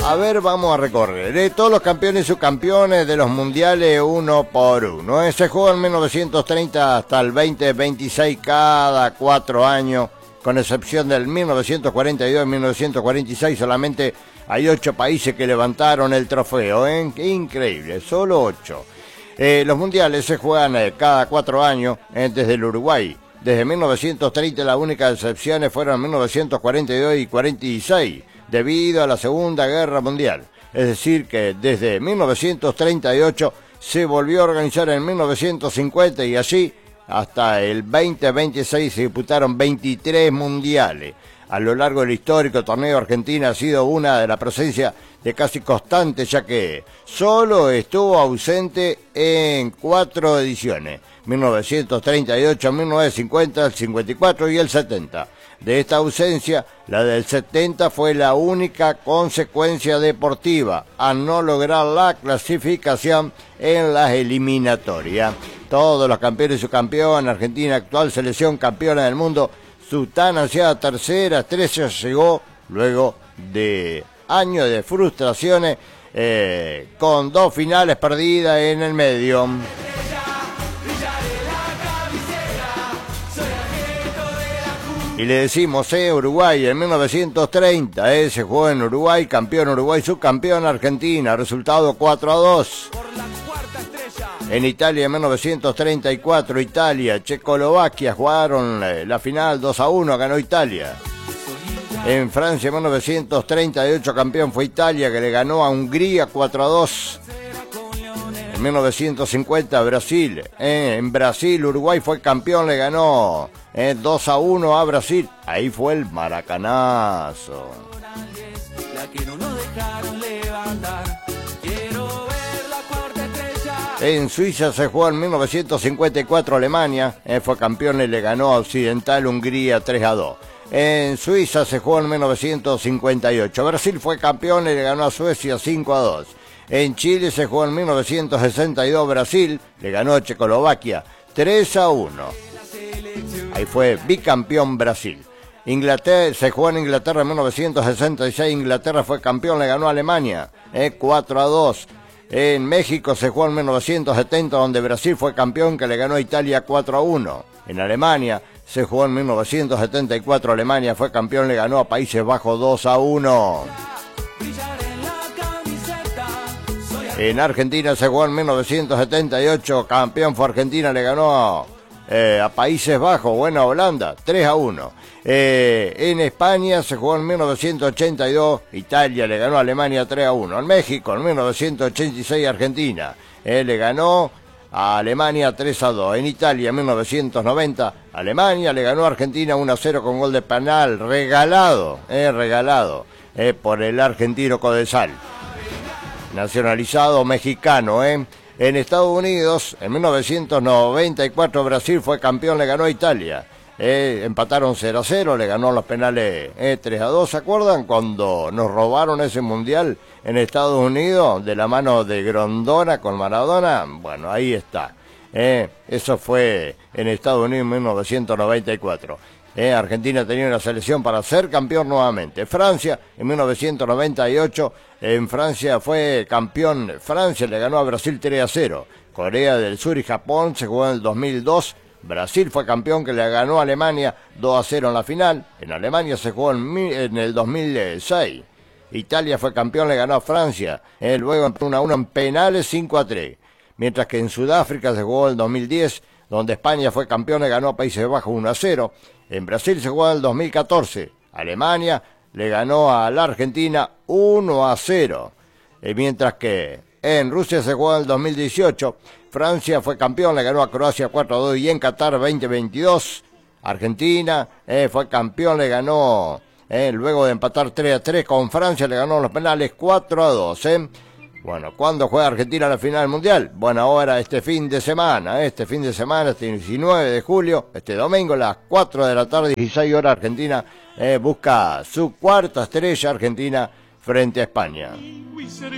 A ver, vamos a recorrer todos los campeones y subcampeones de los mundiales uno por uno. Se jugó en 1930 hasta el 2026 cada 4 años, con excepción del 1942 y 1946. Solamente hay 8 países que levantaron el trofeo. Qué increíble, solo 8. Los mundiales se juegan cada 4 años desde el Uruguay. Desde 1930 las únicas excepciones fueron 1942 y 46. Debido a la Segunda Guerra Mundial. Es decir, que desde 1938 se volvió a organizar en 1950 y así hasta el 2026 se disputaron 23 mundiales. A lo largo del histórico torneo, Argentina ha sido una de las presencias de casi constante, ya que solo estuvo ausente en 4 ediciones: 1938, 1950, el 54 y el 70. De esta ausencia, la del 70 fue la única consecuencia deportiva a no lograr la clasificación en las eliminatorias. Todos los campeones y subcampeones, Argentina, actual selección campeona del mundo, su tan ansiada tercera estrella llegó luego de años de frustraciones, con 2 finales perdidas en el medio. Y le decimos, Uruguay en 1930, se jugó en Uruguay, campeón Uruguay, subcampeón Argentina, resultado 4-2. En Italia en 1934, Italia, Checoslovaquia jugaron la final 2-1, ganó Italia. En Francia en 1938, campeón fue Italia, que le ganó a Hungría 4-2. En 1950, Brasil. En Brasil, Uruguay fue campeón, le ganó 2-1 a Brasil. Ahí fue el maracanazo. En Suiza se jugó en 1954, Alemania fue campeón y le ganó a Occidental Hungría 3-2. En Suiza se jugó en 1958. Brasil fue campeón y le ganó a Suecia 5-2. En Chile se jugó en 1962, Brasil le ganó a Checoslovaquia 3-1. Ahí fue bicampeón Brasil. Inglaterra se jugó en Inglaterra en 1966, Inglaterra fue campeón, le ganó a Alemania 4-2. En México se jugó en 1970, donde Brasil fue campeón, que le ganó a Italia 4-1. En Alemania se jugó en 1974, Alemania fue campeón, le ganó a Países Bajos 2-1. En Argentina se jugó en 1978, campeón fue Argentina, le ganó a Países Bajos, bueno, a Holanda, 3-1. En España se jugó en 1982, Italia le ganó a Alemania 3-1. En México, en 1986, Argentina le ganó a Alemania 3-2. En Italia, en 1990, Alemania le ganó a Argentina 1-0 con gol de penal regalado por el argentino Codesal, nacionalizado mexicano. En Estados Unidos, en 1994, Brasil fue campeón, le ganó a Italia. Empataron 0-0, le ganó los penales 3-2. ¿Se acuerdan cuando nos robaron ese mundial en Estados Unidos de la mano de Grondona con Maradona? Bueno, ahí está. Eso fue en Estados Unidos en 1994. Argentina tenía una selección para ser campeón nuevamente. Francia, en 1998, en Francia fue campeón. Francia le ganó a Brasil 3-0. Corea del Sur y Japón se jugó en el 2002. Brasil fue campeón, que le ganó a Alemania 2-0 en la final. En Alemania se jugó en el 2006. Italia fue campeón, le ganó a Francia. Luego 1-1 en penales, 5-3. Mientras que en Sudáfrica se jugó en el 2010, donde España fue campeón, le ganó a Países Bajos 1-0. En Brasil se jugó en el 2014. Alemania le ganó a la Argentina 1-0. Mientras que en Rusia se jugó en el 2018. Francia fue campeón, le ganó a Croacia 4-2. Y en Qatar 2022, Argentina fue campeón, le ganó, luego de empatar 3-3 con Francia, le ganó los penales 4-2. Bueno, ¿cuándo juega Argentina la final mundial? Bueno, ahora este fin de semana, este 19 de julio, este domingo a las 4 de la tarde, 16 horas, Argentina busca su 4ª estrella, Argentina frente a España.